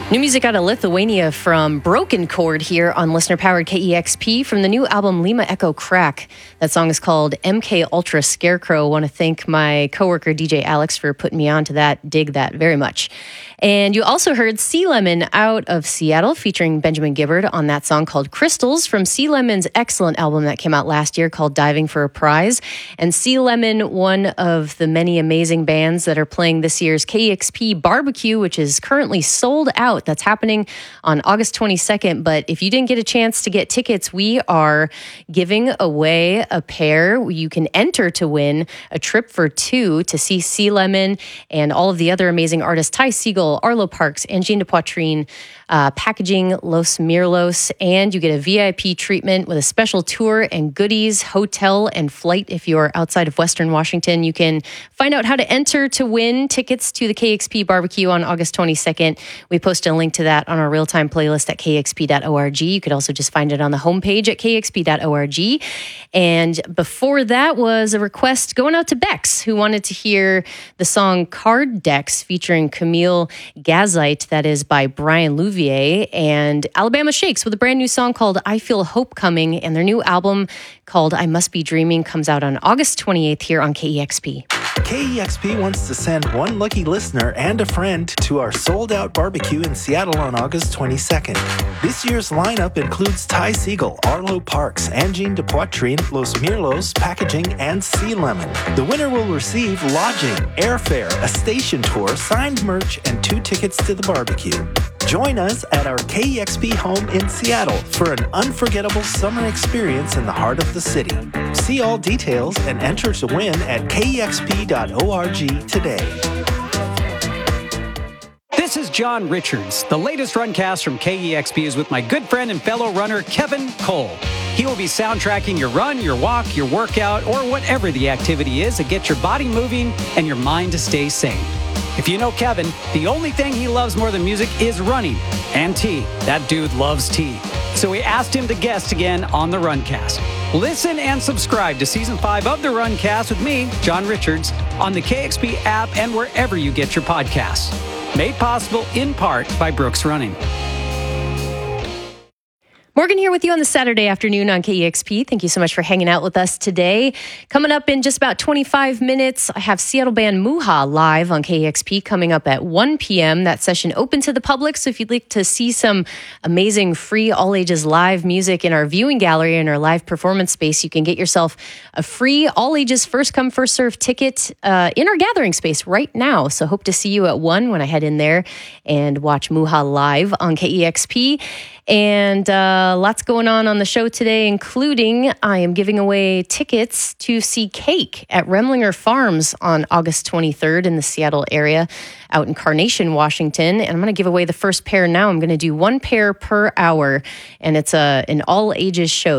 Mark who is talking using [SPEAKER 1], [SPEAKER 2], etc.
[SPEAKER 1] New music out of Lithuania from Broken Chord here on listener-powered KEXP from the new album Lima Echo Crack. That song is called MK Ultra Scarecrow. I want to thank my coworker DJ Alex for putting me on to that. Dig that very much. And you also heard Sea Lemon out of Seattle featuring Benjamin Gibbard on that song called Crystals from Sea Lemon's excellent album that came out last year called Diving for a Prize. And Sea Lemon, one of the many amazing bands that are playing this year's KEXP Barbecue, which is currently sold out. That's happening on August 22nd. But if you didn't get a chance to get tickets, we are giving away a pair. You can enter to win a trip for two to see Sea Lemon and all of the other amazing artists, Ty Segall, Arlo Parks, Angine de Poitrine, Packaging, Los Mirlos, and you get a VIP treatment with a special tour and goodies, hotel and flight if you're outside of Western Washington. You can find out how to enter to win tickets to the KEXP Barbecue on August 22nd. We posted a link to that on our real-time playlist at kexp.org. You could also just find it on the homepage at kexp.org. And before that was a request going out to Bex, who wanted to hear the song Card Decks featuring Camille Gazite, that is by Brian Louvier, and Alabama Shakes with a brand new song called I Feel Hope Coming, and their new album called I Must Be Dreaming comes out on August 28th here on KEXP.
[SPEAKER 2] KEXP wants to send one lucky listener and a friend to our sold-out barbecue in Seattle on August 22nd. This year's lineup includes Ty Segall, Arlo Parks, Angine de Poitrine, Los Mirlos, Packaging, and Sea Lemon. The winner will receive lodging, airfare, a station tour, signed merch, and 2 tickets to the barbecue. Join us at our KEXP home in Seattle for an unforgettable summer experience in the heart of the city. See all details and enter to win at kexp.org today.
[SPEAKER 3] This is John Richards. The latest Runcast from KEXP is with my good friend and fellow runner, Kevin Cole. He will be soundtracking your run, your walk, your workout, or whatever the activity is to get your body moving and your mind to stay sane. If you know Kevin, the only thing he loves more than music is running and tea. That dude loves tea. So we asked him to guest again on the Runcast. Listen and subscribe to Season 5 of the Runcast with me, John Richards, on the KEXP app and wherever you get your podcasts. Made possible in part by Brooks Running.
[SPEAKER 1] Morgan here with you on the Saturday afternoon on KEXP. Thank you so much for hanging out with us today. Coming up in just about 25 minutes, I have Seattle band Muha live on KEXP coming up at 1 p.m. That session open to the public, so if you'd like to see some amazing free all-ages live music in our viewing gallery and our live performance space, you can get yourself a free all-ages first-come, first-served ticket in our gathering space right now. So hope to see you at 1 when I head in there and watch Muha live on KEXP. And lots going on the show today, including I am giving away tickets to see Cake at Remlinger Farms on August 23rd in the Seattle area out in Carnation, Washington. And I'm going to give away the first pair now. I'm going to do 1 pair per hour, and it's an all-ages show.